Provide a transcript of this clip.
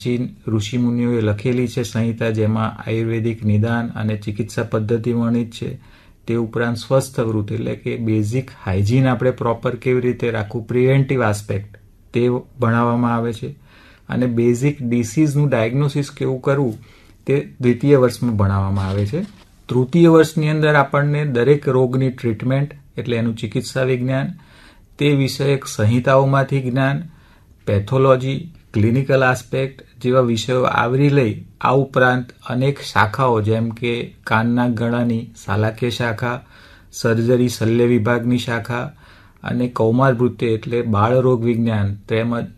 પ્રાચીન ઋષિમુનિઓએ લખેલી છે સંહિતા, જેમાં આયુર્વેદિક નિદાન અને ચિકિત્સા પદ્ધતિ વર્ણિત છે. તે ઉપરાંત સ્વસ્થ વૃત્તિ એટલે કે બેઝિક હાઇજીન આપણે પ્રોપર કેવી રીતે રાખવું, પ્રિવેન્ટિવ આસ્પેક્ટ તે ભણાવવામાં આવે છે. અને બેઝિક ડિસીઝનું ડાયગ્નોસિસ કેવું કરવું તે દ્વિતીય વર્ષમાં ભણાવવામાં આવે છે. તૃતીય વર્ષની અંદર આપણને દરેક રોગની ટ્રીટમેન્ટ એટલે એનું ચિકિત્સા વિજ્ઞાન, તે વિષયક સંહિતાઓમાંથી જ્ઞાન, પેથોલોજી, ક્લિનિકલ આસ્પેક્ટ જેવા વિષયો આવરી લઈ આ ઉપરાંત અનેક શાખાઓ જેમ કે કાનના ગળાની શાલાકીય શાખા, સર્જરી શલ્ય વિભાગની શાખા અને કૌમાર વૃત્તિ એટલે બાળરોગ વિજ્ઞાન તેમજ